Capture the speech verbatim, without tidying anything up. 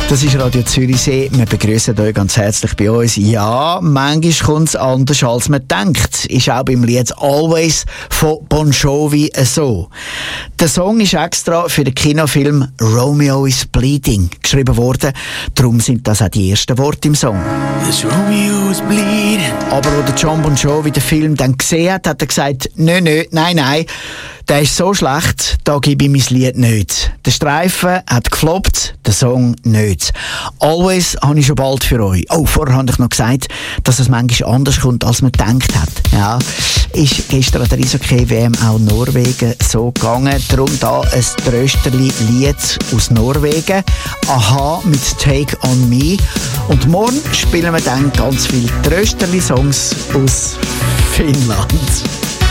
Das ist Radio Zürichsee. Wir begrüßen euch ganz herzlich bei uns. Ja, manchmal kommt es anders, als man denkt. Ist auch beim Lied «Always» von Bon Jovi so. Der Song ist extra für den Kinofilm «Romeo is Bleeding» geschrieben worden. Darum sind das auch die ersten Worte im Song. This Romeo is bleeding. Aber als der John Bon Jovi den Film dann gesehen hat, hat er gesagt, nö, nö, nein, nein, der ist so schlecht, da gebe ich mein Lied nicht. Der Streifen hat gefloppt, der Song nicht. «Always» habe ich schon bald für euch. Oh, vorher habe ich noch gesagt, dass es manchmal anders kommt, als man gedacht hat. Ja, ist gestern an der Eishockey-W M auch Norwegen so gegangen. Darum da ein Trösterli-Lied aus Norwegen. Aha mit «Take on Me». Und morgen spielen wir dann ganz viele Trösterli-Songs aus Finnland.